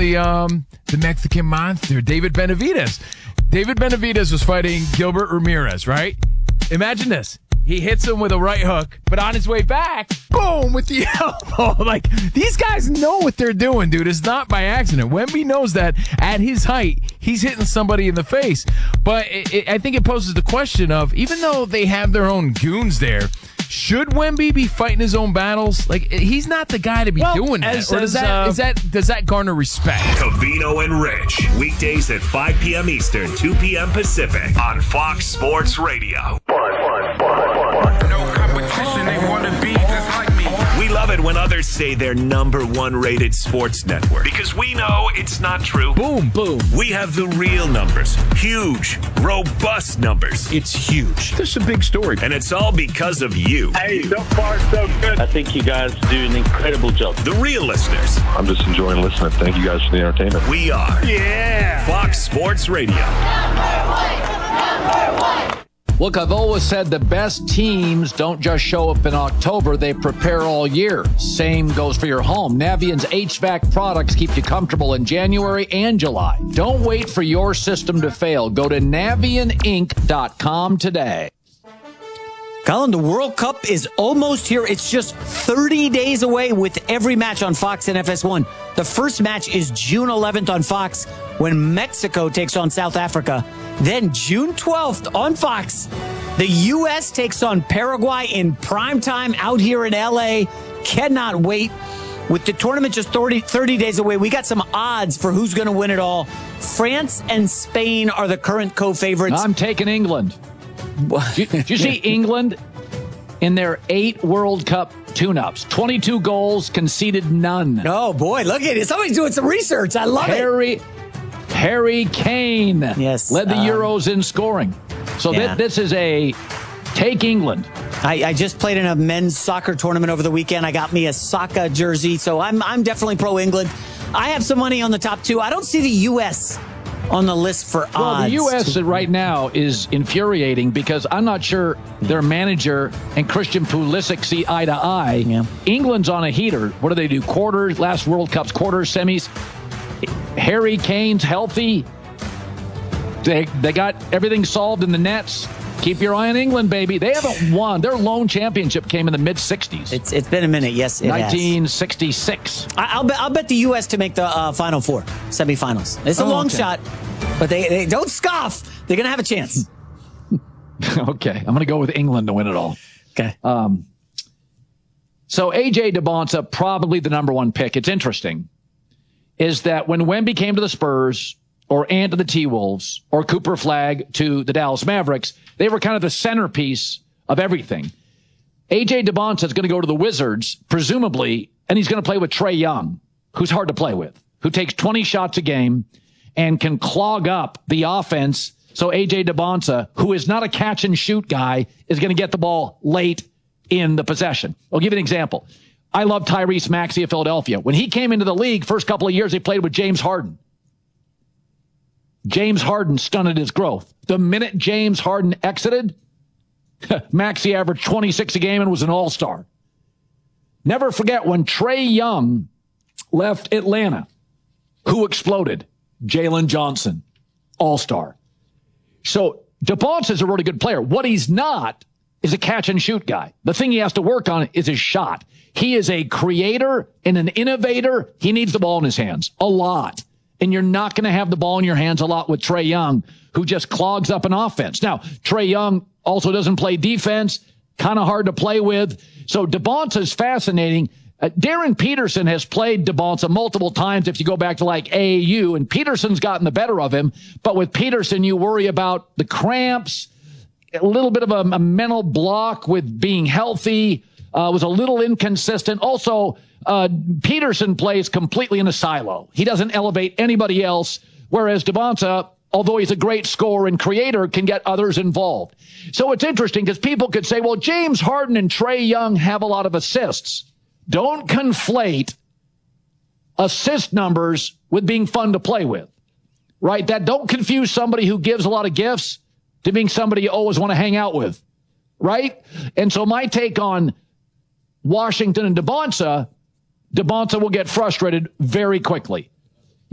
the Mexican monster, David Benavidez. David Benavidez was fighting Gilbert Ramirez, right? Imagine this. He hits him with a right hook, but on his way back, boom, with the elbow. Like, these guys know what they're doing, dude. It's not by accident. Wemby knows that at his height, he's hitting somebody in the face. But I think it poses the question of, even though they have their own goons there, should Wemby be fighting his own battles? Like, he's not the guy to be doing that. Or does that garner respect? Covino and Rich, weekdays at 5 p.m. Eastern, 2 p.m. Pacific on Fox Sports Radio. No competition, they want to be just like me. We love it when others say they're number one rated sports network, because we know it's not true. Boom, boom. We have the real numbers. Huge, robust numbers. It's huge. This is a big story. And it's all because of you. Hey, so far, so good. I think you guys do an incredible job. The real listeners. I'm just enjoying listening. Thank you guys for the entertainment. We are Fox Sports Radio. Number one. Look, I've always said the best teams don't just show up in October, they prepare all year. Same goes for your home. Navient's HVAC products keep you comfortable in January and July. Don't wait for your system to fail. Go to NavientInc.com today. Colin, the World Cup is almost here. It's just 30 days away with every match on Fox and FS1. The first match is June 11th on Fox when Mexico takes on South Africa. Then June 12th on Fox, the U.S. takes on Paraguay in primetime out here in L.A. Cannot wait. With the tournament just 30 days away, we got some odds for who's going to win it all. France and Spain are the current co-favorites. I'm taking England. Did you see England in their 8 World Cup tune-ups? 22 goals, conceded none. Oh, boy, look at it. Somebody's doing some research. I love it. Harry Kane led the Euros in scoring. So this is a take England. I just played in a men's soccer tournament over the weekend. I got me a Saka jersey, so I'm definitely pro England. I have some money on the top 2. I don't see the U.S. on the list for odds. Well, the U.S. right now is infuriating because I'm not sure their manager and Christian Pulisic see eye to eye. Yeah. England's on a heater. What do they do? Quarters, last World Cup's quarters, semis. Harry Kane's healthy. They got everything solved in the nets. Keep your eye on England, baby. They haven't won. Their lone championship came in the mid-'60s. It's been a minute, yes, it 1966. I'll bet the U.S. to make the Final Four, semifinals. It's a long shot, but they don't scoff. They're going to have a chance. Okay, I'm going to go with England to win it all. Okay. So A.J. Debonsa, probably the number 1 pick. It's interesting, is that when Wemby came to the Spurs or Ant to the T-Wolves or Cooper Flagg to the Dallas Mavericks, they were kind of the centerpiece of everything. A.J. Debonsa is going to go to the Wizards, presumably, and he's going to play with Trae Young, who's hard to play with, who takes 20 shots a game and can clog up the offense. So A.J. Debonsa, who is not a catch-and-shoot guy, is going to get the ball late in the possession. I'll give you an example. I love Tyrese Maxey of Philadelphia. When he came into the league, first couple of years, he played with James Harden. James Harden stunted his growth. The minute James Harden exited, Maxey averaged 26 a game and was an all-star. Never forget when Trae Young left Atlanta, who exploded? Jalen Johnson, all-star. So Debonsa is a really good player. What he's not is a catch-and-shoot guy. The thing he has to work on is his shot. He is a creator and an innovator. He needs the ball in his hands a lot. And you're not going to have the ball in your hands a lot with Trae Young, who just clogs up an offense. Now, Trae Young also doesn't play defense, kind of hard to play with. So Debonsa is fascinating. Darren Peterson has played Debonsa multiple times if you go back to like AAU, and Peterson's gotten the better of him. But with Peterson, you worry about the cramps, a little bit of a mental block with being healthy, was a little inconsistent. Also, Peterson plays completely in a silo. He doesn't elevate anybody else, whereas Debonsa, although he's a great scorer and creator, can get others involved. So it's interesting because people could say, well, James Harden and Trae Young have a lot of assists. Don't conflate assist numbers with being fun to play with, right? That don't confuse somebody who gives a lot of gifts to being somebody you always want to hang out with, right? And so my take on Washington and Debonsa will get frustrated very quickly.